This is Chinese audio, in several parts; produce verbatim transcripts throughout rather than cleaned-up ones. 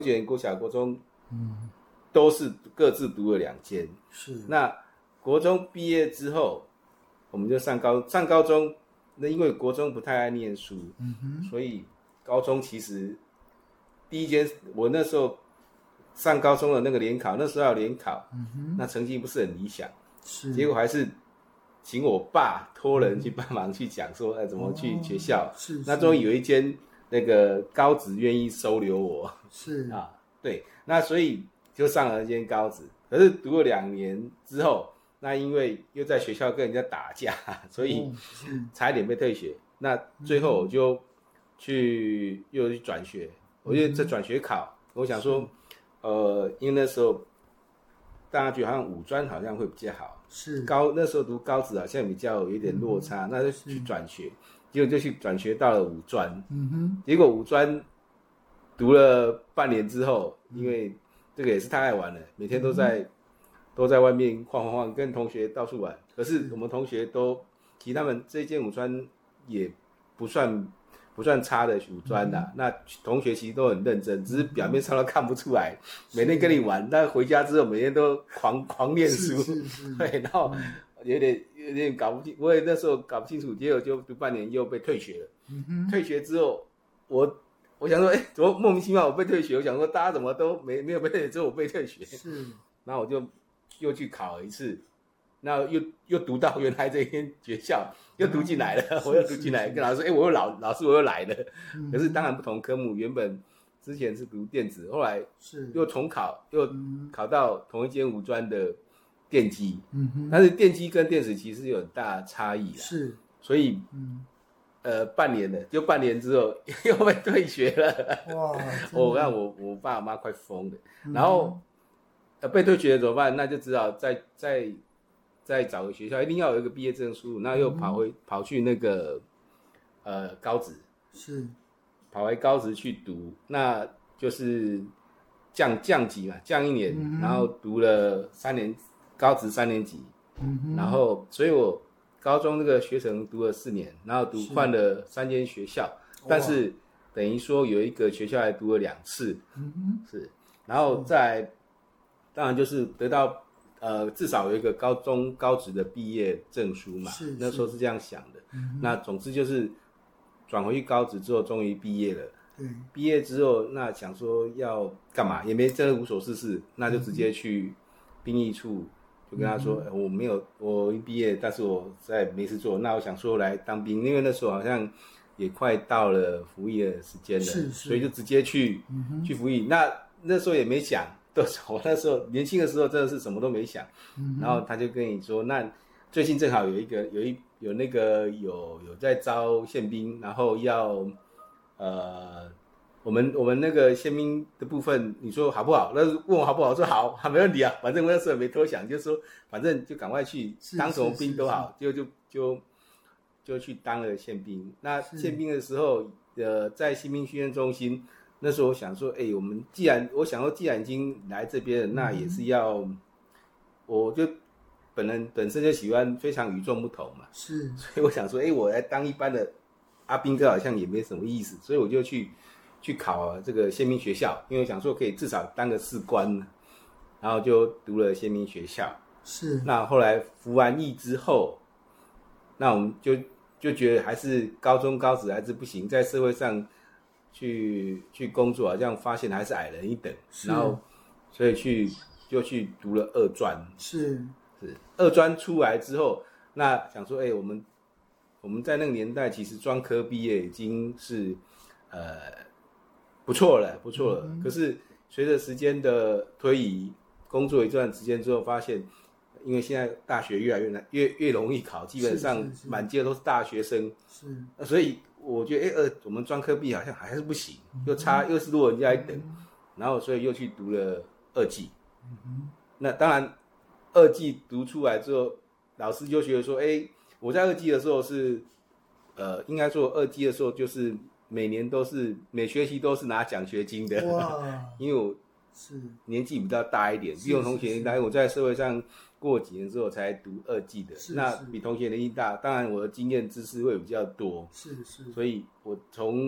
前国小国中嗯都是各自读了两间。 是。 那国中毕业之后，我们就上高上高中，那因为国中不太爱念书，嗯哼，所以高中其实第一间我那时候上高中的那个联考，那时候要联考，嗯哼，那成绩不是很理想，是，结果还是请我爸托人去帮忙去讲说，哎，怎么去学校？哦、是, 是，那终于有一间那个高职愿意收留我， 是啊，对，那所以就上了一间高职，可是读了两年之后，那因为又在学校跟人家打架，所以差一点被退学。那最后我就去又去转学，我就在转学考，我想说，呃，因为那时候大家觉得好像五专好像会比较好， 是高那时候读高职好像比较有一点落差，嗯、那就去转学，结果就去转学到了五专，嗯哼，结果五专读了半年之后，因为这个也是太爱玩了，每天都在、嗯、都在外面晃晃晃，跟同学到处玩。可是我们同学都，其实他们这一间五专也不算不算差的五专啦、嗯。那同学其实都很认真，只是表面上都看不出来，每天跟你玩，但回家之后每天都狂狂念书， 是是是对，然后有点有点搞不清，我也那时候搞不清楚，结果就读半年又被退学了。嗯、退学之后，我。我想说，哎、欸，怎么莫名其妙我被退学？我想说，大家怎么都没没有被退学，只有我被退学。 是， 然后我就又去考了一次，那又又读到原来这间学校，又读进来了，嗯、我又读进来，跟老师说，哎、欸，我又老老师我又来了、嗯。可是当然不同科目，原本之前是读电子，后来又重考，又考到同一间五专的电机。嗯，但是电机跟电子其实有很大差异啦。 是， 所以嗯。呃，半年了，就半年之后又被退学了。哇！我看我我爸我妈快疯了。嗯、然后，呃，被退学了怎么办？那就只好再再再找个学校，一定要有一个毕业证书。那又跑回、嗯、跑去那个呃高职， 是跑回高职去读，那就是降降级嘛，降一年，嗯、然后读了三年高职三年级，嗯、然后所以我。高中那个学程读了四年，然后读换了三间学校，但是等于说有一个学校还读了两次，嗯、是，然后再当然就是得到呃至少有一个高中高职的毕业证书嘛，那时候是这样想的。嗯、那总之就是转回去高职之后，终于毕业了。对，毕业之后那想说要干嘛，也没真的无所事事，那就直接去兵役处。就跟他说、嗯、我没有，我已经毕业，但是我在没事做。那我想说来当兵，因为那时候好像也快到了服役的时间了， 是是， 所以就直接去、嗯、去服役。那那时候也没想，都我那时候年轻的时候真的是什么都没想。嗯、然后他就跟你说，那最近正好有一个有一有那个有有在招宪兵，然后要呃。我们我们那个宪兵的部分，你说好不好？那问我好不好？我说好，没问题啊。反正我那时候也没多想，就是说，反正就赶快去当什么兵都好，就就就就去当了宪兵。那宪兵的时候，呃，在新兵训练中心，那时候我想说，哎，我们既然我想说，既然已经来这边了，那也是要，嗯、我就本人本身就喜欢非常与众不同嘛， 是， 所以我想说，哎，我来当一般的阿兵哥好像也没什么意思，所以我就去。去考这个宪兵学校，因为我想说可以至少当个士官，然后就读了宪兵学校。 是。 那后来服完役之后，那我们就就觉得还是高中高职还是不行，在社会上去去工作，好像发现还是矮人一等，然后所以去就去读了二专。 是是二专出来之后，那想说，哎、欸，我们我们在那个年代其实专科毕业已经是呃。不错了，不错了。嗯、可是随着时间的推移，工作一段时间之后，发现，因为现在大学越来越难，越越容易考，基本上满街都是大学生， 是， 所以我觉得，哎、欸，呃，我们专科毕业好像还是不行，嗯、又差，又是落人家一等，嗯、然后所以又去读了二技。嗯、那当然，二技读出来之后，老师就觉得说，哎、欸，我在二技的时候是，呃，应该说二技的时候就是。每年都是每学期都是拿奖学金的，哇！因为我是年纪比较大一点，比我同学年代，我在社会上过几年之后才读二技的，那比同学年纪大，当然我的经验知识会比较多， 是是， 所以我从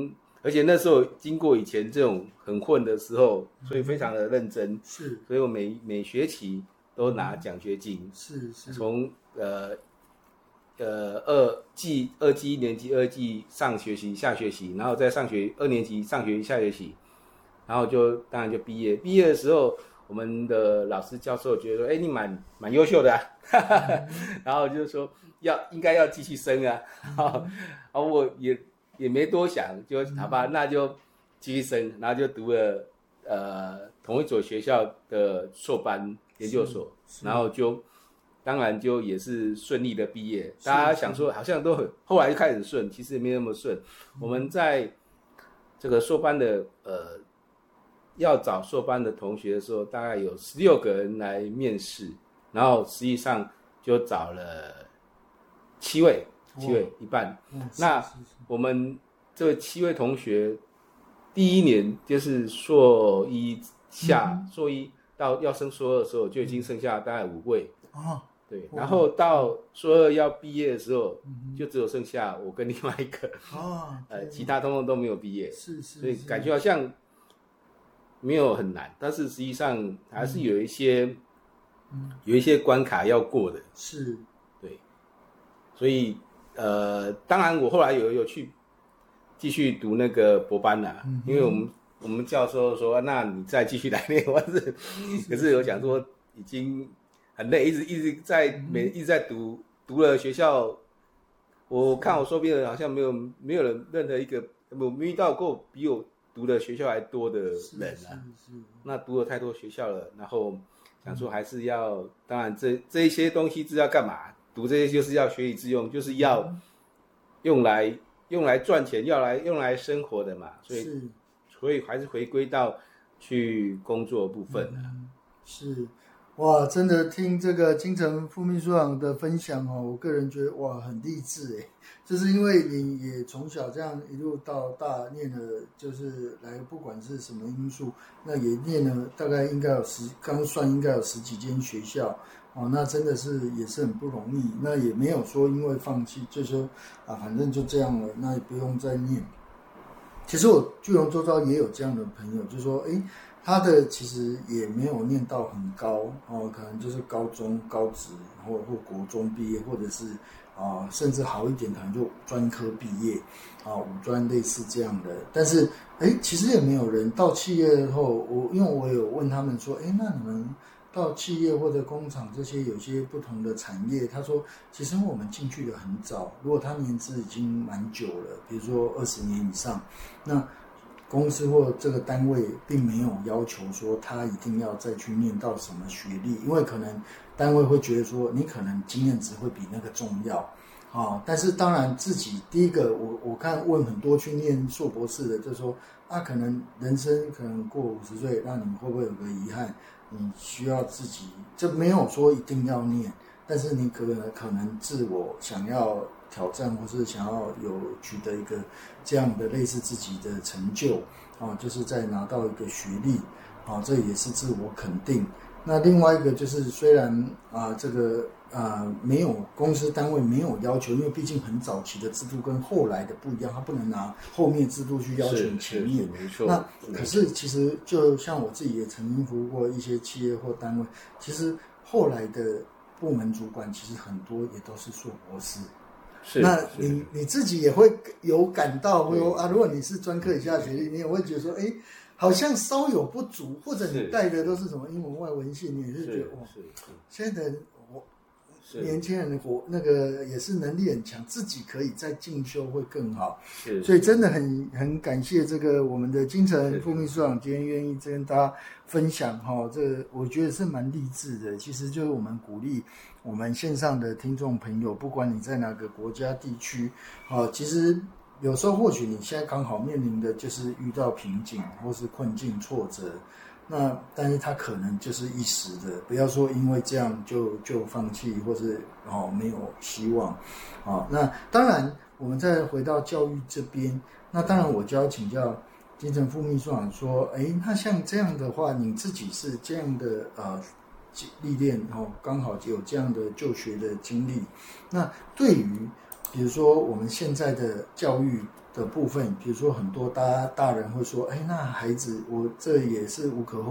而且那时候经过以前这种很混的时候，所以非常的认真， 是， 所以我每每学期都拿奖学金， 是是， 从呃呃二季二季一年级二季上学期下学期，然后再上学二年级上学期下学期，然后就当然就毕业。毕业的时候，我们的老师教授觉得说，哎，你蛮蛮优秀的啊，然后就是说要应该要继续升啊，然后我也也没多想，就好吧，那就继续升，然后就读了呃同一所学校的硕班研究所，然后就当然就也是顺利的毕业。大家想说好像都很，后来就开始顺，其实也没那么顺。我们在这个硕班的呃要找硕班的同学的时候，大概有十六个人来面试，然后实际上就找了七位，七位一半。那我们这七位同学，第一年就是硕一下，嗯、硕一到要升硕二的时候，就已经剩下大概五位。哦，对，然后到硕二要毕业的时候，嗯、就只有剩下我跟另外一个。哦，呃，其他通通都没有毕业。是是。所以感觉好像没有很难，但是实际上还是有一些，嗯、有一些关卡要过的。是。对。所以呃，当然我后来有有去继续读那个博班啦、啊嗯，因为我们我们教授说，那你再继续来念，我是，可是有讲说已经很累，一直一直在每一直在读，读了学校，我看我周边的人好像没有没有人任何一个我没遇到过比我读的学校还多的人啊，那读了太多学校了，然后想说还是要，当然这这一些东西是要干嘛？读这些就是要学以致用，就是要用来用来赚钱，要来用来生活的嘛，所以所以还是回归到去工作部分了、啊嗯。 是，哇，真的听这个金城副秘书长的分享哦，我个人觉得哇很励志哎，就是因为你也从小这样一路到大念了，就是来不管是什么因素，那也念了大概应该有十，刚算应该有十几间学校。哦，那真的是也是很不容易，那也没有说因为放弃，就说啊，反正就这样了，那也不用再念。其实我聚龙周遭也有这样的朋友，就说，哎，他的其实也没有念到很高哦，可能就是高中、高职或或国中毕业，或者是啊，甚至好一点，可能就专科毕业啊，五专类似这样的。但是，哎，其实也没有人到企业后，我因为我有问他们说，哎，那你们到企业或者工厂这些有些不同的产业，他说其实我们进去的很早，如果他年资已经蛮久了，比如说二十年以上，那公司或这个单位并没有要求说他一定要再去念到什么学历，因为可能单位会觉得说你可能经验值会比那个重要。哦，但是当然自己第一个我我看问很多去念硕博士的，就说啊，可能人生可能过五十岁，那你们会不会有个遗憾？你需要自己，这没有说一定要念，但是你可能可能自我想要挑战，或是想要有取得一个这样的类似自己的成就啊，就是在拿到一个学历啊，这也是自我肯定。那另外一个就是，虽然啊，这个啊没有公司单位没有要求，因为毕竟很早期的制度跟后来的不一样，他不能拿后面制度去要求前面。 没错。 那可是其实就像我自己也曾经服务过一些企业或单位，其实后来的部门主管其实很多也都是硕博士。是。那你你自己也会有感到，会说啊，如果你是专科以下学历，你也会觉得说，哎。好像稍有不足，或者你带的都是什么英文外文系，你也是觉得哇，现在的我年轻人的活那个也是能力很强，自己可以再进修会更好。是，所以真的很很感谢这个我们的金城副秘书长今天愿意跟大家分享哈，这个我觉得是蛮励志的。其实就是我们鼓励我们线上的听众朋友，不管你在哪个国家地区，啊，其实。有时候或许你现在刚好面临的就是遇到瓶颈或是困境挫折，那但是它可能就是一时的，不要说因为这样就就放弃或是哦没有希望，哦，那当然我们再回到教育这边，那当然我就要请教金城副秘书长说，哎，那像这样的话，你自己是这样的呃历练哦，刚好有这样的就学的经历，那对于比如说我们现在的教育的部分，比如说很多大大人会说，哎，那孩子我这也是无可厚